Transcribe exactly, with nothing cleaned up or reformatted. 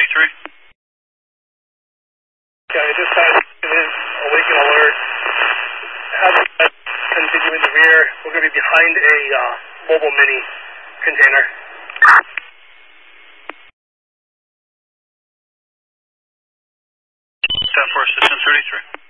thirty-three. Okay, this side is awaken alert. Have us continue in the rear. We're going to be behind a uh, mobile mini container. ten four, assistant thirty-three.